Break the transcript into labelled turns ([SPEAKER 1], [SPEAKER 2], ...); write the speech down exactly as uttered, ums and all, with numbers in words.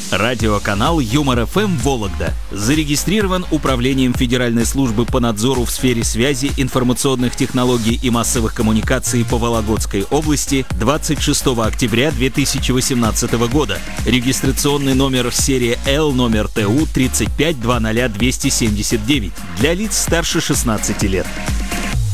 [SPEAKER 1] Радиоканал Юмор-ФМ Вологда зарегистрирован Управлением Федеральной службы по надзору в сфере связи, информационных технологий и массовых коммуникаций по Вологодской области двадцать шестого октября две тысячи восемнадцатого года. Регистрационный номер серия Л номер ТУ тридцать пять двадцать двести семьдесят девять для лиц старше шестнадцати лет.